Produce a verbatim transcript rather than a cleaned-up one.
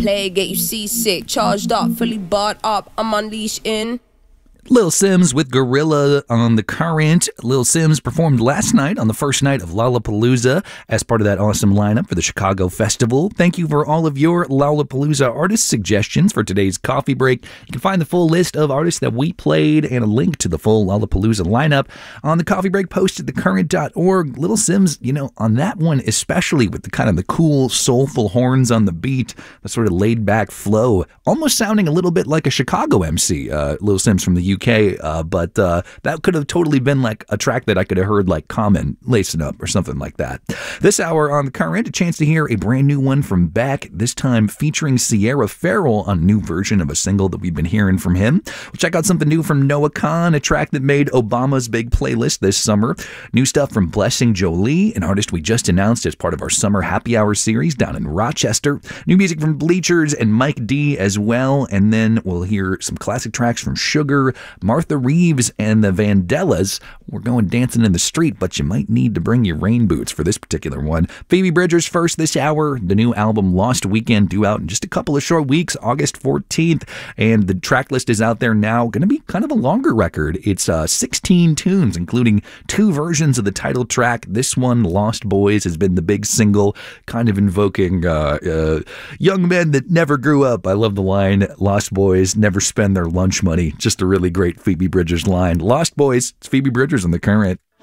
play, get you seasick. Charged up, fully barred up, I'm unleashed in. Lil Sims with Gorilla on The Current. Lil Sims performed last night on the first night of Lollapalooza as part of that awesome lineup for the Chicago Festival. Thank you for all of your Lollapalooza artist suggestions for today's coffee break. You can find the full list of artists that we played and a link to the full Lollapalooza lineup on the coffee break post at the current dot org. Lil Sims, you know, on that one, especially with the kind of the cool, soulful horns on the beat, the sort of laid-back flow, almost sounding a little bit like a Chicago M C, uh, Lil Sims from the U K. U K, uh, but uh, that could have totally been like a track that I could have heard like Common lacing up or something like that. This hour on The Current, a chance to hear a brand new one from Beck, this time featuring Sierra Farrell on a new version of a single that we've been hearing from him. We'll check out something new from Noah Kahan, a track that made Obama's big playlist this summer. New stuff from Blessing Jolie, an artist we just announced as part of our summer happy hour series down in Rochester. New music from Bleachers and Mike D as well, and then we'll hear some classic tracks from Sugar, Martha Reeves, and the Vandellas. We're going dancing in the street, but you might need to bring your rain boots for this particular one. Phoebe Bridgers first this hour. The new album Lost Weekend due out in just a couple of short weeks, August fourteenth, and the track list is out there now. Going to be kind of a longer record. It's uh, sixteen tunes, including two versions of the title track. This one, Lost Boys, has been the big single, kind of invoking uh, uh, young men that never grew up. I love the line, Lost Boys never spend their lunch money. Just a really great Phoebe Bridgers line. Lost Boys, it's Phoebe Bridgers on The Current.